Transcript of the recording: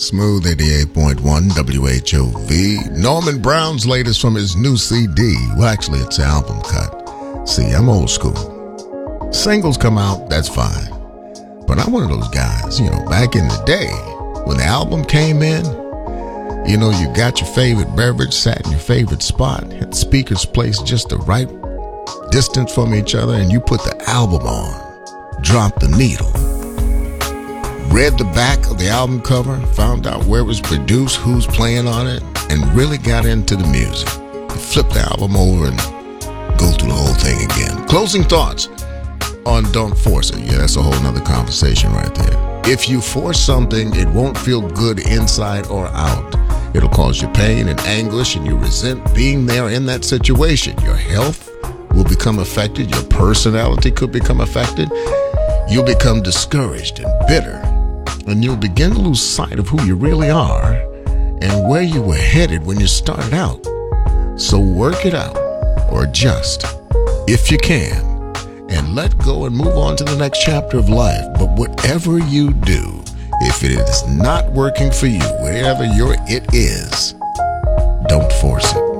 Smooth 88.1 WHOV. Norman Brown's latest from his new CD. Well, actually, it's an album cut. See, I'm old school. Singles come out, that's fine. But I'm one of those guys, back in the day, when the album came in, you got your favorite beverage, sat in your favorite spot, had speakers placed just the right distance from each other, and you put the album on, dropped the needle. Read the back of the album cover, found out where it was produced, who's playing on it, and really got into the music. Flip the album over and go through the whole thing again. Closing thoughts on Don't Force It. Yeah, that's a whole nother conversation right there. If you force something, it won't feel good inside or out. It'll cause you pain and anguish, and you resent being there in that situation. Your health will become affected. Your personality could become affected. You'll become discouraged and bitter. And you'll begin to lose sight of who you really are and where you were headed when you started out. So work it out, or adjust, if you can, and let go and move on to the next chapter of life. But whatever you do, if it is not working for you, wherever your it is, don't force it.